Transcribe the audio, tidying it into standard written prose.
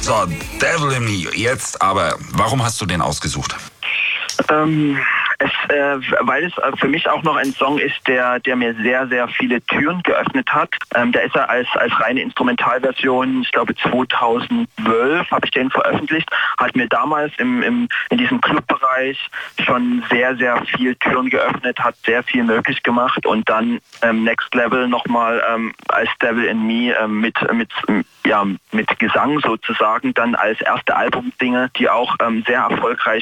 So, Devil in Me. Jetzt aber, warum hast du den ausgesucht? Weil es für mich auch noch ein Song ist, der mir sehr, sehr viele Türen geöffnet hat. Da ist er als reine Instrumentalversion, ich glaube 2012 habe ich den veröffentlicht, hat mir damals in diesem Clubbereich schon sehr, sehr viele Türen geöffnet, hat sehr viel möglich gemacht und dann Next Level nochmal als Devil in Me mit Gesang sozusagen, dann als erste Albumdinge, die auch sehr erfolgreich